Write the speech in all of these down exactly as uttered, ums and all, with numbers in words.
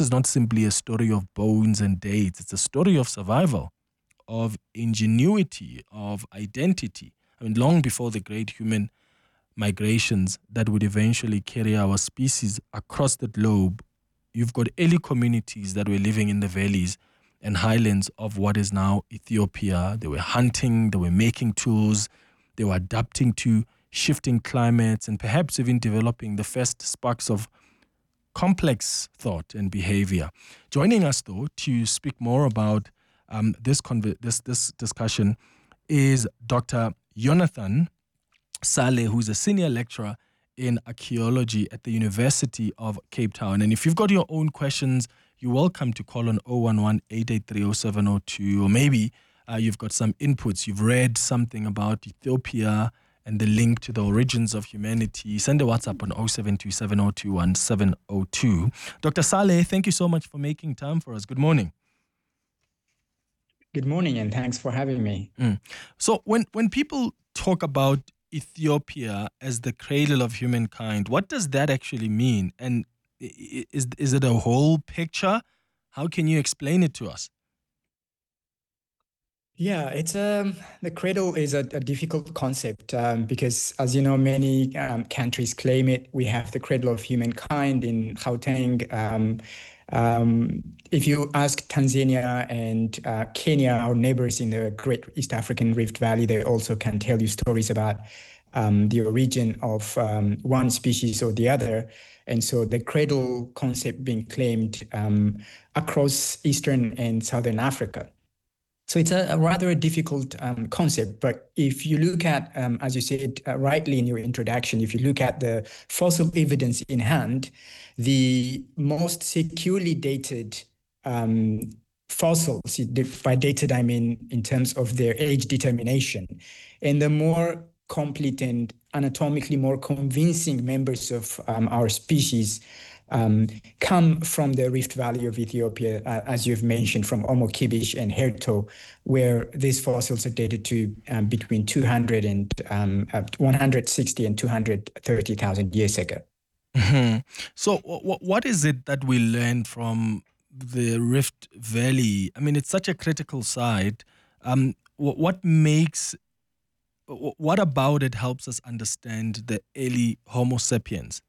is not simply a story of bones and dates. It's a story of survival, of ingenuity, of identity. I mean, long before the great human migrations that would eventually carry our species across the globe, you've got early communities that were living in the valleys and highlands of what is now Ethiopia. They were hunting, they were making tools, they were adapting to shifting climates, and perhaps even developing the first sparks of complex thought and behavior. Joining us, though, to speak more about um, this, conv- this this discussion is Doctor Jonathan Saleh, who's a senior lecturer in archaeology at the University of Cape Town. And if you've got your own questions, you're welcome to call on zero one one, eight eight three, zero seven zero two, or maybe uh, you've got some inputs. You've read something about Ethiopia and the link to the origins of humanity. Send a WhatsApp on zero seven two seven zero two one seven zero two. Doctor Saleh, thank you so much for making time for us. Good morning. Good morning, and thanks for having me. Mm. So when, when people talk about Ethiopia as the cradle of humankind, what does that actually mean? And is, is it a whole picture? How can you explain it to us? Yeah, it's um, the cradle is a, a difficult concept um, because, as you know, many um, countries claim it. We have the cradle of humankind in Gauteng. Um, um, if you ask Tanzania and uh, Kenya, our neighbors in the Great East African Rift Valley, they also can tell you stories about um, the origin of um, one species or the other. And so the cradle concept being claimed um, across Eastern and Southern Africa. So it's a, a rather a difficult um, concept, but if you look at, um, as you said uh, rightly in your introduction, if you look at the fossil evidence in hand, the most securely dated um, fossils, by dated I mean in terms of their age determination, and the more complete and anatomically more convincing members of um, our species Um, come from the Rift Valley of Ethiopia, uh, as you've mentioned, from Omo Kibish and Herto, where these fossils are dated to um, between two hundred and um, uh, one hundred sixty and two hundred thirty thousand years ago. Mm-hmm. So w- what is it that we learned from the Rift Valley? I mean, it's such a critical site. Um, w- what makes, w- what about it helps us understand the early Homo sapiens?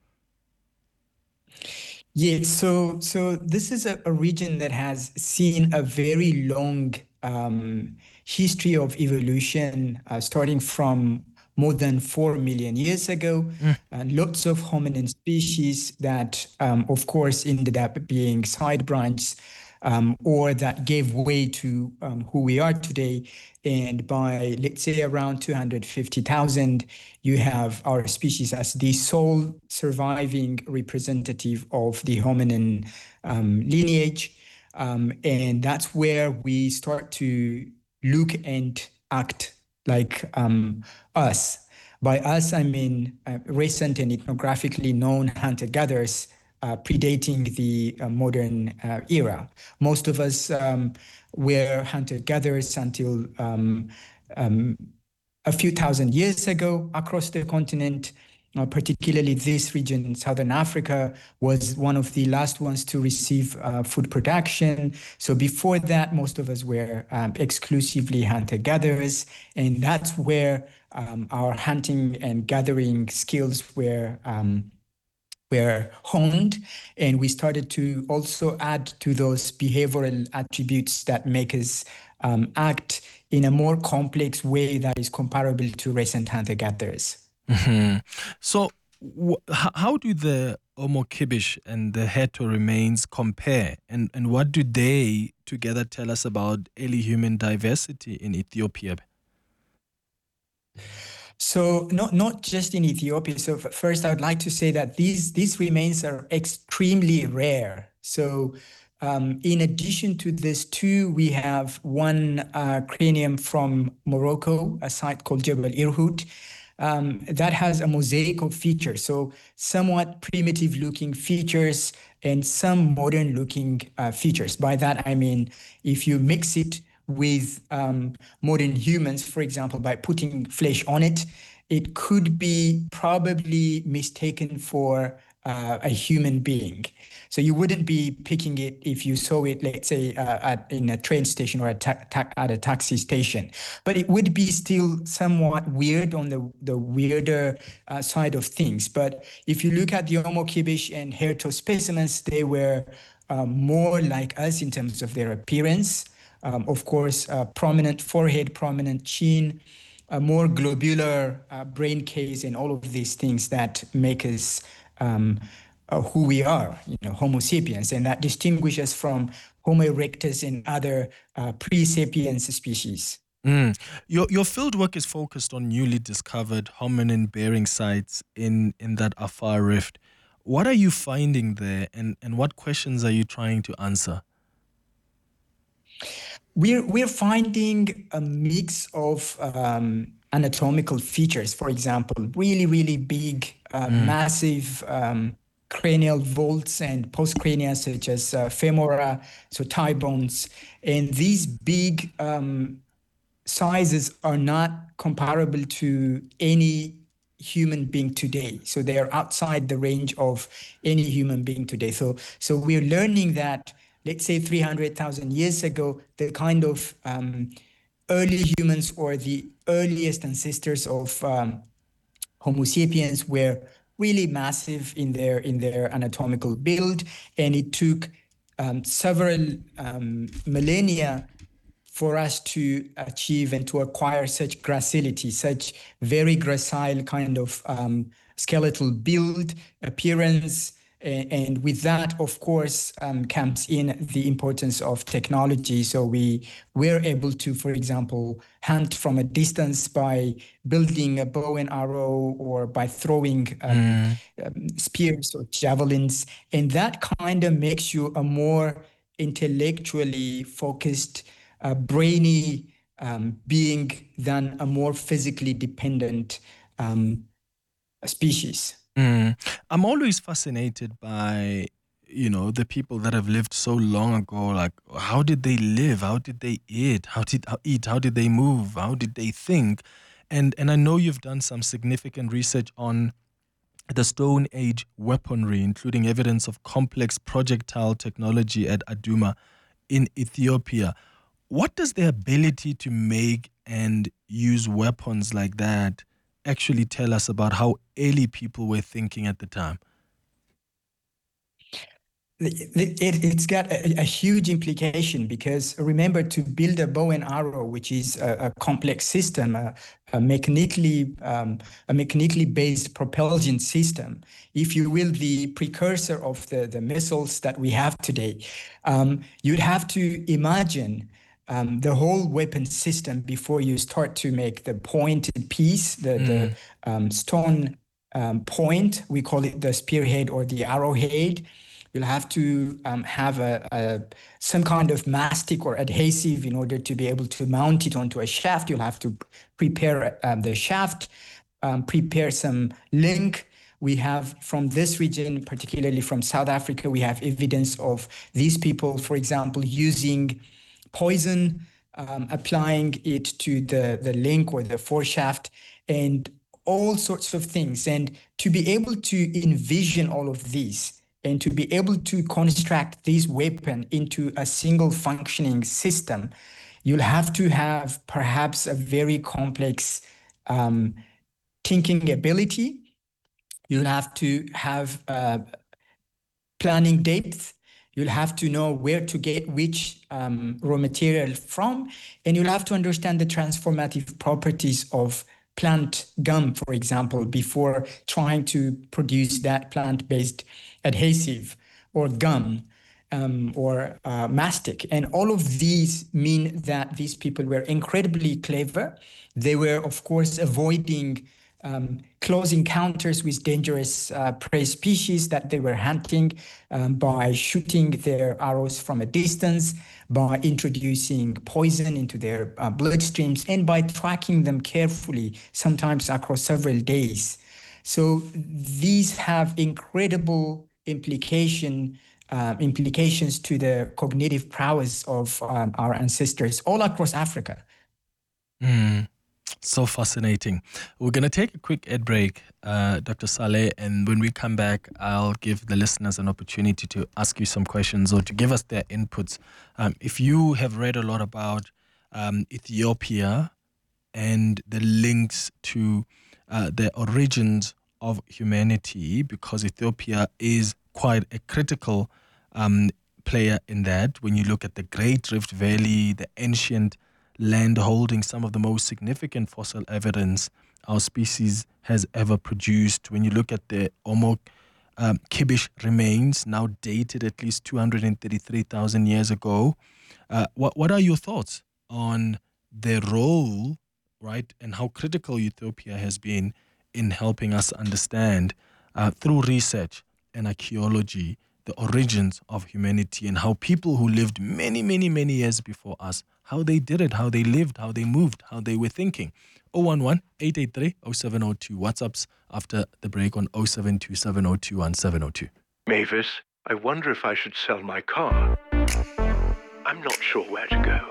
Yes, so so this is a, a region that has seen a very long um, history of evolution, uh, starting from more than four million years ago. Mm. Uh, lots of hominin species that, um, of course, ended up being side branches um, or that gave way to um, who we are today. And by, let's say, around two hundred fifty thousand, you have our species as the sole surviving representative of the hominin um, lineage. Um, and that's where we start to look and act like um, us. By us, I mean uh, recent and ethnographically known hunter-gatherers uh, predating the uh, modern uh, era. Most of us um, were hunter-gatherers until um, um, a few thousand years ago across the continent. Uh, particularly this region, Southern Africa, was one of the last ones to receive uh, food production. So before that, most of us were um, exclusively hunter-gatherers, and that's where um, our hunting and gathering skills were um, were honed, and we started to also add to those behavioral attributes that make us um, act in a more complex way that is comparable to recent hunter-gatherers. Mm-hmm. So w- how do the Omo Kibish and the Herto remains compare, and, and what do they together tell us about early human diversity in Ethiopia? So not not just in Ethiopia. So first, I would like to say that these these remains are extremely rare. So um, in addition to this, too, we have one uh, cranium from Morocco, a site called Jebel Irhoud. Um, that has a mosaic of features, so somewhat primitive-looking features and some modern-looking uh, features. By that, I mean, if you mix it with um, modern humans, for example, by putting flesh on it, it could be probably mistaken for uh, a human being. So you wouldn't be picking it if you saw it, let's say, uh, at, in a train station or a ta- ta- at a taxi station. But it would be still somewhat weird on the, the weirder uh, side of things. But if you look at the Homo kibish and Hairto specimens, they were uh, more like us in terms of their appearance. Um, of course, uh, prominent forehead, prominent chin, a more globular uh, brain case, and all of these things that make us um, uh, who we are, you know, Homo sapiens, and that distinguishes from Homo erectus and other uh, pre-sapiens species. Mm. Your your field work is focused on newly discovered hominin-bearing sites in, in that Afar Rift. What are you finding there, and, and what questions are you trying to answer? We're we're finding a mix of um, anatomical features. For example, really really big, uh, Mm. massive um, cranial vaults and postcrania, such as uh, femora, so thigh bones, and these big um, sizes are not comparable to any human being today. So they are outside the range of any human being today. So so we're learning that, let's say three hundred thousand years ago, the kind of um, early humans or the earliest ancestors of um, Homo sapiens were really massive in their in their anatomical build, and it took um, several um, millennia for us to achieve and to acquire such gracility, such very gracile kind of um, skeletal build, appearance. And, and with that, of course, um, comes in the importance of technology. So we were able to, for example, hunt from a distance by building a bow and arrow or by throwing um, Mm. um, spears or javelins. And that kind of makes you a more intellectually focused, a brainy um, being than a more physically dependent um, species. Mm. I'm always fascinated by, you know, the people that have lived so long ago. Like, how did they live? How did they eat? How did how eat? How did they move? How did they think? And and I know you've done some significant research on the Stone Age weaponry, including evidence of complex projectile technology at Aduma in Ethiopia. What does the ability to make and use weapons like that actually tell us about how early people were thinking at the time? It, it, it's got a, a huge implication, because remember, to build a bow and arrow, which is a, a complex system, a, a mechanically um, a mechanically based propulsion system, if you will, the precursor of the, the missiles that we have today, um, you'd have to imagine um, the whole weapon system before you start to make the pointed piece, the, Mm. the um, stone um, point, we call it the spearhead or the arrowhead. You'll have to um, have a, a some kind of mastic or adhesive in order to be able to mount it onto a shaft. You'll have to prepare um, the shaft, um, prepare some link. We have from this region, particularly from South Africa, we have evidence of these people, for example, using poison, um, applying it to the, the link or the foreshaft, and all sorts of things. And to be able to envision all of these, and to be able to construct this weapon into a single functioning system, you'll have to have perhaps a very complex um, thinking ability. You'll have to have uh, planning depth. You'll have to know where to get which um, raw material from, and you'll have to understand the transformative properties of plant gum, for example, before trying to produce that plant-based adhesive or gum um, or uh, mastic. And all of these mean that these people were incredibly clever. They were, of course, avoiding um, close encounters with dangerous uh, prey species that they were hunting um, by shooting their arrows from a distance, by introducing poison into their uh, bloodstreams, and by tracking them carefully, sometimes across several days. So these have incredible implication uh, implications to the cognitive prowess of um, our ancestors all across Africa. Mm. So fascinating. We're going to take a quick ad break, uh, Doctor Saleh, and when we come back, I'll give the listeners an opportunity to ask you some questions or to give us their inputs. Um, if you have read a lot about um, Ethiopia and the links to uh, the origins of humanity, because Ethiopia is quite a critical um, player in that. When you look at the Great Rift Valley, the ancient land holding some of the most significant fossil evidence our species has ever produced. When you look at the Omo um, Kibish remains, now dated at least two hundred thirty-three thousand years ago, uh, what, what are your thoughts on their role, right, and how critical Ethiopia has been in helping us understand uh, through research and archaeology the origins of humanity and how people who lived many, many, many years before us, how they did it, how they lived, how they moved, how they were thinking. oh one one, eight eight three, oh seven oh two. WhatsApps after the break on oh seven two seven oh two one seven oh two. Mavis, I wonder if I should sell my car. I'm not sure where to go.